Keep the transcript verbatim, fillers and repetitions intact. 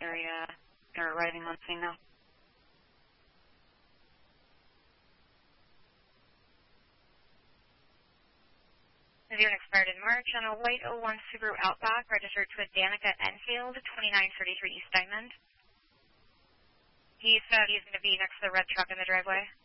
area are arriving on scene now. Zero expired in March on a white oh one Subaru Outback registered to a Danica Enfield, twenty-nine thirty-three East Diamond. He said he's going to be next to the red truck in the driveway.